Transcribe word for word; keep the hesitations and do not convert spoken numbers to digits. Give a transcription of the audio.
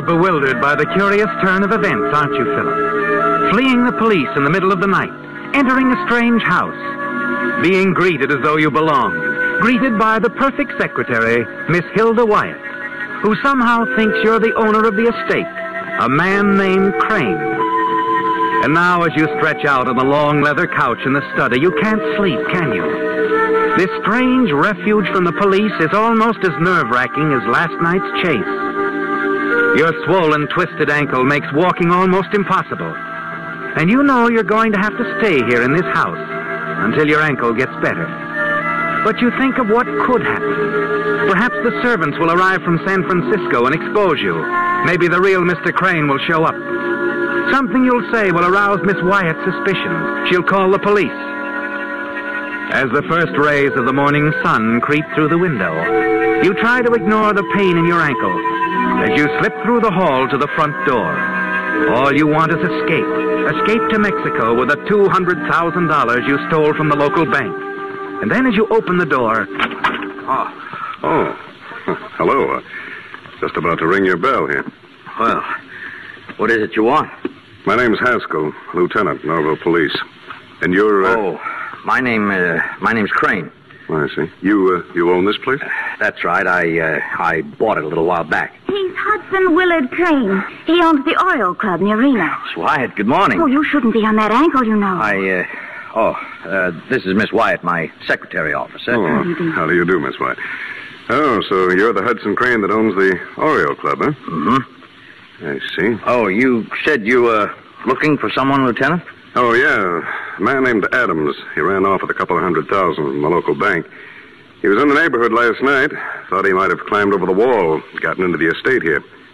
bewildered by the curious turn of events, aren't you, Philip? Fleeing the police in the middle of the night, entering a strange house, being greeted as though you belonged, greeted by the perfect secretary, Miss Hilda Wyatt, who somehow thinks you're the owner of the estate, a man named Crane. And now as you stretch out on the long leather couch in the study, you can't sleep, can you? This strange refuge from the police is almost as nerve-wracking as last night's chase. Your swollen, twisted ankle makes walking almost impossible. And you know you're going to have to stay here in this house until your ankle gets better. But you think of what could happen. Perhaps the servants will arrive from San Francisco and expose you. Maybe the real Mister Crane will show up. Something you'll say will arouse Miss Wyatt's suspicions. She'll call the police. As the first rays of the morning sun creep through the window, you try to ignore the pain in your ankle as you slip through the hall to the front door. All you want is escape. Escape to Mexico with the two hundred thousand dollars you stole from the local bank. And then as you open the door... Oh, oh. Hello. Uh, just about to ring your bell here. Well, what is it you want? My name's Haskell, Lieutenant, Norville Police. And you're... Uh... Oh, my name, uh, my name's Crane. I see. You, uh, you own this place? Uh, that's right. I, uh, I bought it a little while back. He's Hudson Willard Crane. He owns the Oriole Club near Reno. Miss Wyatt, good morning. Oh, you shouldn't be on that ankle, you know. I, uh... Oh, uh, this is Miss Wyatt, my secretary officer. Oh, How do you do? How do you do, Miss Wyatt? Oh, so you're the Hudson Crane that owns the Oriole Club, huh? Mm-hmm. I see. Oh, you said you were looking for someone, Lieutenant? Oh, yeah. A man named Adams. He ran off with a couple of hundred thousand from the local bank. He was in the neighborhood last night. Thought he might have climbed over the wall, gotten into the estate here.